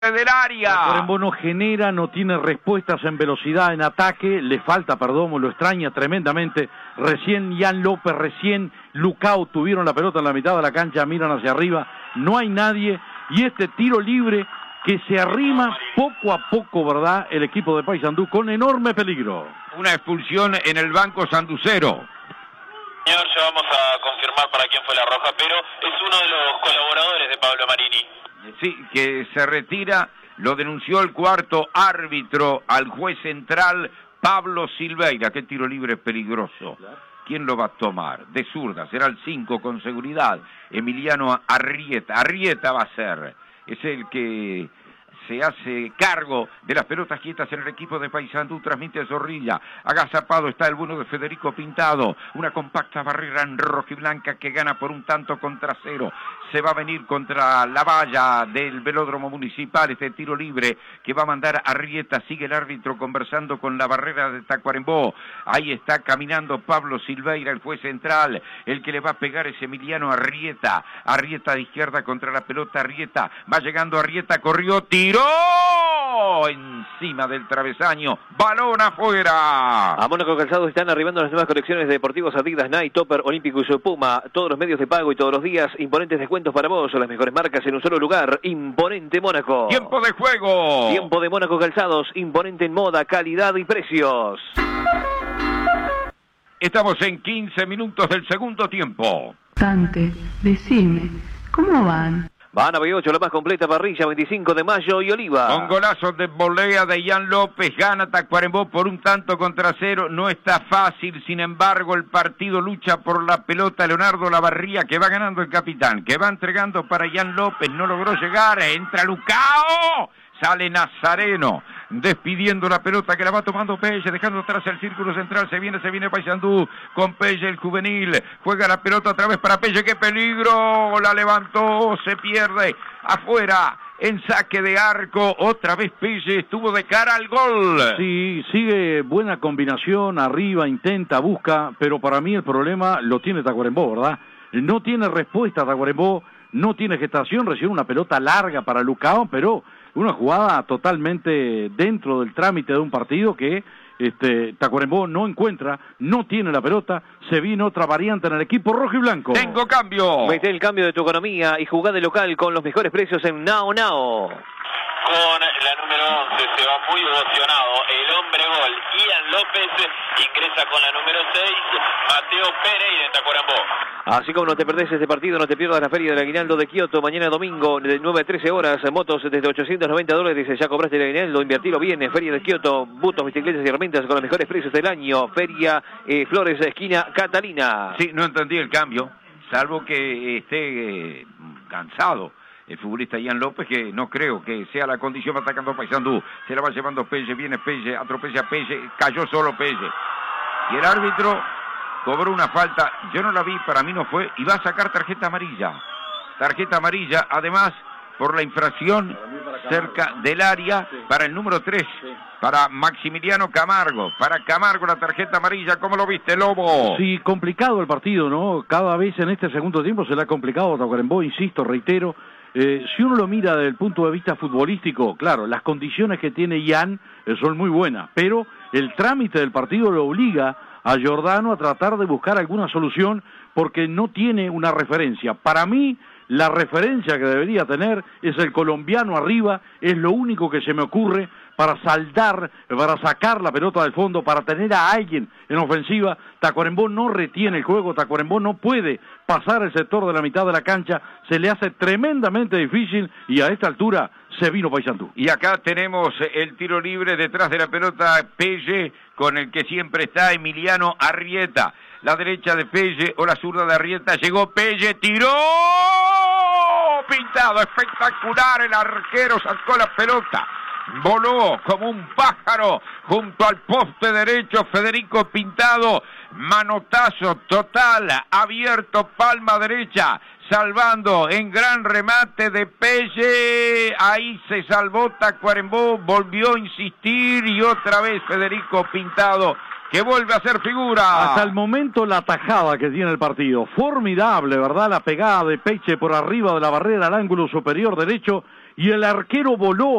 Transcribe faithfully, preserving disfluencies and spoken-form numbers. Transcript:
del área. Tacuarembó no genera, no tiene respuestas en velocidad, en ataque, le falta Perdomo, lo extraña tremendamente. Recién Ian López, recién Lucao tuvieron la pelota en la mitad de la cancha, miran hacia arriba, no hay nadie, y este tiro libre que se arrima poco a poco, ¿verdad?, el equipo de Paysandú con enorme peligro. Una expulsión en el banco sanducero. Señor, ya vamos a confirmar para quién fue la roja, pero es uno de los colaboradores de Pablo Marini. Sí, que se retira, lo denunció el cuarto árbitro al juez central Pablo Silveira. Qué tiro libre peligroso. ¿Quién lo va a tomar? De zurda, será el cinco con seguridad. Emiliano Arrieta. Arrieta va a ser. Es el que se hace cargo de las pelotas quietas en el equipo de Paysandú, transmite a Zorrilla, agazapado está el bueno de Federico Pintado, una compacta barrera en rojiblanca que gana por un tanto contra cero, se va a venir contra la valla del velódromo municipal, este tiro libre que va a mandar Arrieta, sigue el árbitro conversando con la barrera de Tacuarembó, ahí está caminando Pablo Silveira, el juez central, el que le va a pegar es Emiliano Arrieta, Arrieta de izquierda contra la pelota, Arrieta, va llegando Arrieta, corrió, tiró encima del travesaño, balón afuera. A Mónaco Calzados están arribando las nuevas colecciones de deportivos Adidas, Nike, Topper, Olímpicos y Puma, todos los medios de pago y todos los días, imponentes descuentos para vos, las mejores marcas en un solo lugar, Imponente Mónaco. Tiempo de juego. Tiempo de Mónaco Calzados, imponente en moda, calidad y precios. Estamos en quince minutos del segundo tiempo. Tante, decime, ¿cómo van? Van a B ocho, la más completa parrilla, veinticinco de mayo y Oliva. Con golazos de volea de Ian López, gana Tacuarembó por un tanto contra cero. No está fácil, sin embargo, el partido lucha por la pelota. Leonardo Lavarría, que va ganando el capitán, que va entregando para Ian López, no logró llegar, entra Lucao. Sale Nazareno, despidiendo la pelota que la va tomando Pelle, dejando atrás el círculo central, se viene, se viene Paysandú, con Pelle el juvenil, juega la pelota otra vez para Pelle, ¡qué peligro! La levantó, se pierde, afuera, en saque de arco, otra vez Pelle, estuvo de cara al gol. Sí, sigue buena combinación, arriba, intenta, busca, pero para mí el problema lo tiene Tacuarembó, ¿verdad? No tiene respuesta Tacuarembó, no tiene gestación, recibe una pelota larga para Lucao, pero una jugada totalmente dentro del trámite de un partido que este, Tacuarembó no encuentra, no tiene la pelota, se viene otra variante en el equipo rojo y blanco. Tengo cambio. Mete el cambio de tu economía y jugá de local con los mejores precios en Nao Nao. Con la número once se va muy emocionado el hombre gol Ian López, ingresa con la número seis Mateo Pereira en Tacuarembó. Así como no te perdés este partido, no te pierdas la Feria del Aguinaldo de Kioto, mañana domingo de nueve a trece horas, motos desde ochocientos noventa dólares, ya cobraste el aguinaldo, invertilo bien, Feria de Kioto, butos, bicicletas y herramientas con los mejores precios del año, Feria eh, Flores, esquina Catalina. Sí, no entendí el cambio, salvo que esté eh, cansado el futbolista Ian López, que no creo que sea la condición, va atacando Paysandú, se la va llevando Pelle, viene Pelle, atropella Pelle, cayó solo Pelle, y el árbitro cobró una falta, yo no la vi, para mí no fue, y va a sacar tarjeta amarilla, tarjeta amarilla, además, por la infracción cerca del área, para el número tres, para Maximiliano Camargo, para Camargo la tarjeta amarilla, ¿cómo lo viste, Lobo? Sí, complicado el partido, ¿no? Cada vez en este segundo tiempo se le ha complicado a Tacuarembó, insisto, reitero, eh, si uno lo mira desde el punto de vista futbolístico, claro, las condiciones que tiene Ian eh, son muy buenas, pero el trámite del partido lo obliga a Giordano a tratar de buscar alguna solución porque no tiene una referencia. Para mí, la referencia que debería tener es el colombiano arriba, es lo único que se me ocurre para saldar, para sacar la pelota del fondo, para tener a alguien en ofensiva. Tacuarembó no retiene el juego, Tacuarembó no puede pasar el sector de la mitad de la cancha, se le hace tremendamente difícil y a esta altura se vino Paysandú. Y acá tenemos el tiro libre detrás de la pelota Pelle, con el que siempre está Emiliano Arrieta. La derecha de Pelle o la zurda de Arrieta, llegó Pelle, tiró, Pintado, espectacular, el arquero sacó la pelota, voló como un pájaro junto al poste derecho Federico Pintado, manotazo total, abierto, palma derecha, salvando en gran remate de Pelle, ahí se salvó Tacuarembó, volvió a insistir y otra vez Federico Pintado, que vuelve a ser figura. Hasta el momento la tajada que tiene el partido, formidable, ¿verdad? La pegada de Pelle por arriba de la barrera al ángulo superior derecho y el arquero voló